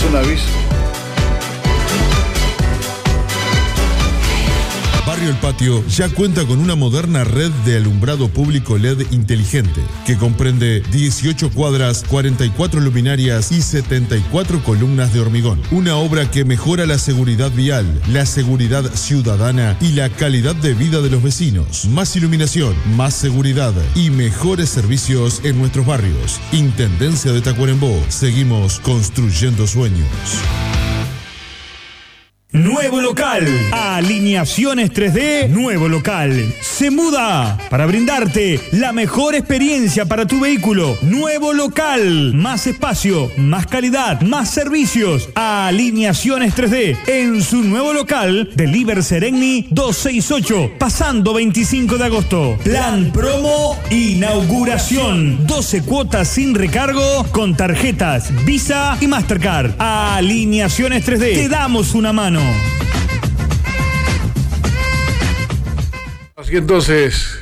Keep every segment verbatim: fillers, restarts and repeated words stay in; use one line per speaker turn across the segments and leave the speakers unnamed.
un aviso.
Barrio El Patio ya cuenta con una moderna red de alumbrado público L E D inteligente que comprende dieciocho cuadras, cuarenta y cuatro luminarias y setenta y cuatro columnas de hormigón. Una obra que mejora la seguridad vial, la seguridad ciudadana y la calidad de vida de los vecinos. Más iluminación, más seguridad y mejores servicios en nuestros barrios. Intendencia de Tacuarembó. Seguimos construyendo sueños.
Nuevo local, Alineaciones tres D, nuevo local, se muda para brindarte la mejor experiencia para tu vehículo. Nuevo local, más espacio, más calidad, más servicios. Alineaciones tres D, en su nuevo local de Liber Seregni doscientos sesenta y ocho, pasando veinticinco de agosto. Plan promo, inauguración, doce cuotas sin recargo con tarjetas Visa y Mastercard. Alineaciones tres D, te damos una mano.
Así entonces,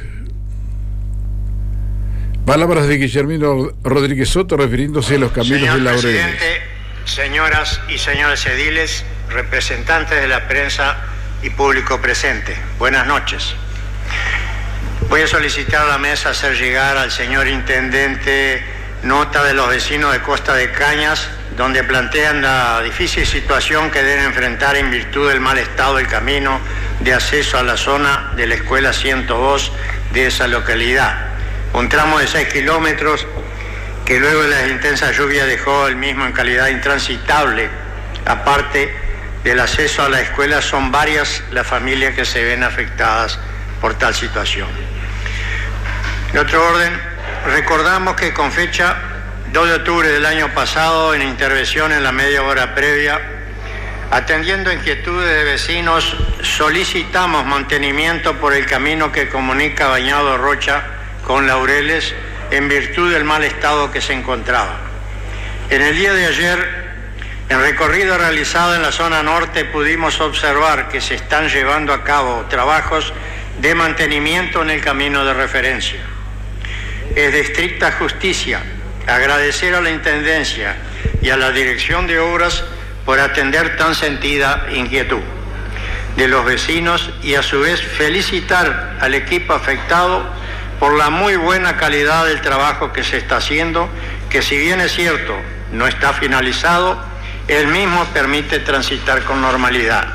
palabras de Guillermino Rodríguez Soto refiriéndose a los caminos
Señor
de Laureles.
Presidente, señoras y señores ediles, representantes de la prensa y público presente, buenas noches. Voy a solicitar a la mesa hacer llegar al señor Intendente nota de los vecinos de Costa de Cañas, donde plantean la difícil situación que deben enfrentar en virtud del mal estado del camino de acceso a la zona de la Escuela ciento dos de esa localidad. Un tramo de seis kilómetros que luego de las intensas lluvias dejó el mismo en calidad intransitable. Aparte del acceso a la escuela, son varias las familias que se ven afectadas por tal situación. En otro orden, recordamos que con fecha dos de octubre del año pasado, en intervención en la media hora previa, atendiendo inquietudes de vecinos, solicitamos mantenimiento por el camino que comunica Bañado Rocha con Laureles en virtud del mal estado que se encontraba. En el día de ayer, en recorrido realizado en la zona norte, pudimos observar que se están llevando a cabo trabajos de mantenimiento en el camino de referencia. Es de estricta justicia agradecer a la Intendencia y a la Dirección de Obras por atender tan sentida inquietud de los vecinos y a su vez felicitar al equipo afectado por la muy buena calidad del trabajo que se está haciendo, que si bien es cierto no está finalizado, el mismo permite transitar con normalidad.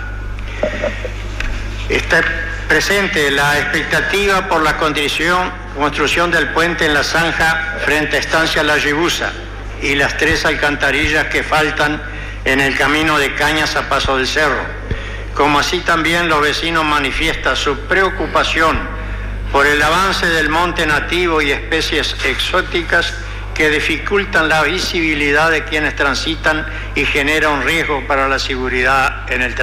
Está presente la expectativa por la condición construcción del puente en la zanja frente a Estancia La Yibusa y las tres alcantarillas que faltan en el camino de Cañas a Paso del Cerro, como así también los vecinos manifiestan su preocupación por el avance del monte nativo y especies exóticas que dificultan la visibilidad de quienes transitan y genera un riesgo para la seguridad en el transporte.